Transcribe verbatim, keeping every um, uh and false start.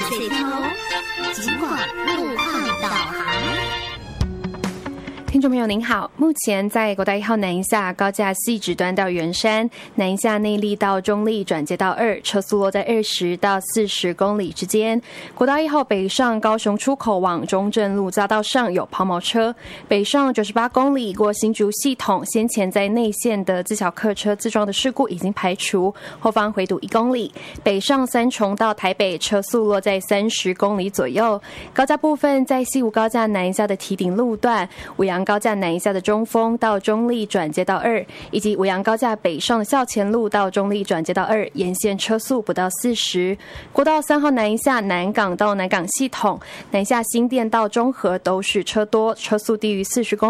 水头，尽管路况导航。 听众朋友您好，目前在国道一号南一下高架汐止端到圆山，南一下内壢到中壢转接到二，车速落在二十到四十公里之间。国道一号北上高雄出口往中正路匝道上有抛锚车，北上九十八公里过新竹系统，先前在内线的自小客车自撞的事故已经排除，后方回堵一公里。北上三重到台北，车速落在三十公里左右。高架部分在西武高架南一下的堤顶路段，五杨高架南一下的中丰到中壢转接到二，以及五杨高架北上的校前路到中壢转接到二，沿线车速不到四十。国道三号南一下南港到南港系统，南下新店到中和都是车多，车速低于四十公里。